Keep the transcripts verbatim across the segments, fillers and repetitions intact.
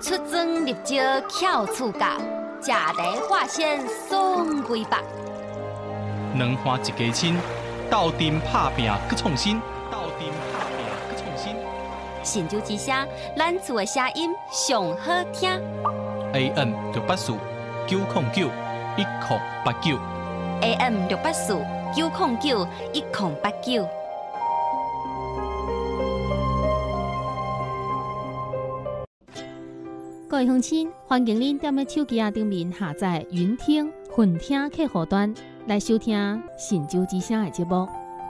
出征入招巧处教，食台化鲜爽规百。 两花一家亲，斗阵拍拼去创新，斗阵拍拼去创新。 神州之声，咱厝的声音上好听。 A M 六八四九零九一零八九。 A M 六八四九零九一零八九。 各位乡亲，欢迎您踮咧手机啊顶面下载云听、混听客户端来收听神州之声的节目。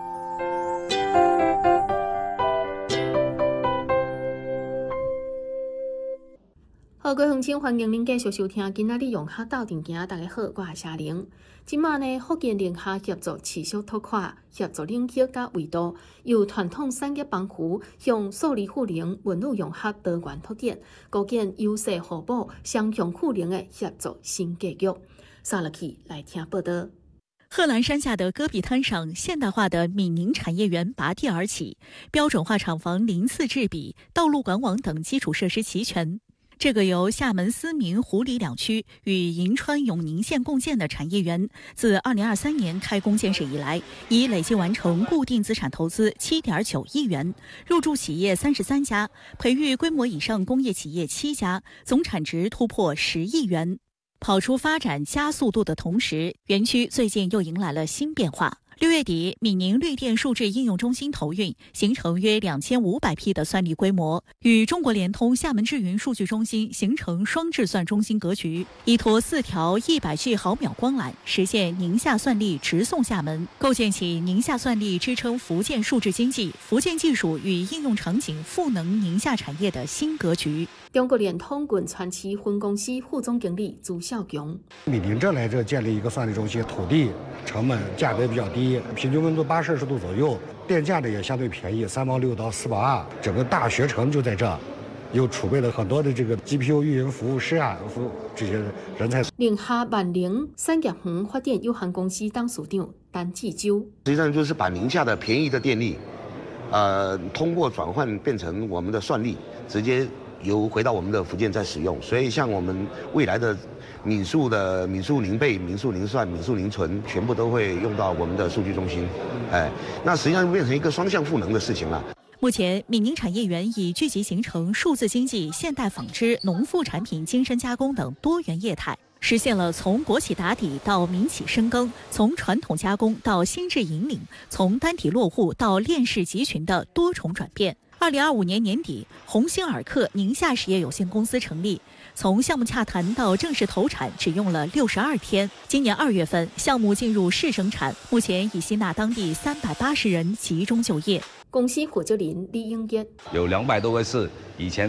好，各位乡亲，欢迎您继续收听今仔日用客斗阵行。大家好，我是夏玲。今麦呢，福建宁夏协助持续拓宽协作领域甲维度，由传统产业帮扶向数理互联、文物融合多元拓展，构建优势互补、双向互联的协作新格局。上落去来听报道。 贺兰山下的戈壁滩上，现代化的闽宁产业园拔地而起，标准化厂房鳞次栉比，道路管网等基础设施齐全。这个由厦门思明、湖里两区与银川永宁县共建的产业园，自二零二三年开工建设以来，已累计完成固定资产投资七点九亿元，入驻企业三十三家，培育规模以上工业企业七家，总产值突破十亿元。跑出发展加速度的同时，园区最近又迎来了新变化。六月底，闽宁绿电数字应用中心投运，形成约两千五百批的算力规模，与中国联通厦门智云数据中心形成双智算中心格局，依托四条一百 G 毫秒光缆，实现宁夏算力直送厦门，构建起宁夏算力支撑福建数字经济、福建技术与应用场景赋能宁夏产业的新格局。 中国联通滚川区分公司副总经理朱孝强： 闽宁这来这建立一个算力中心，土地成本价格比较低，平均温度八摄氏度左右，电价呢也相对便宜，三毛六到四毛二，整个大学城就在这，又储备了很多的这个 G P U 运营服务师啊，服这些人才。 宁夏万宁产业园发展有限公司董事长单志洲： 实际上就是把宁夏的便宜的电力，呃，通过转换变成我们的算力，直接由回到我们的福建再使用。所以像我们未来的闽数的闽数零倍、闽数零算、闽数零存，全部都会用到我们的数据中心。哎，那实际上变成一个双向赋能的事情了。 目前，闽宁产业园已聚集形成数字经济、现代纺织、农副产品精深加工等多元业态，实现了从国企打底到民企深耕，从传统加工到新制引领，从单体落户到链式集群的多重转变。二零二五年年底，鸿星尔克宁夏实业有限公司成立，从项目洽谈到正式投产只用了六十二天。今年二月份，项目进入试生产，目前已吸纳当地三百八十人集中就业。 公司负责人李英杰： 有两百多个是以前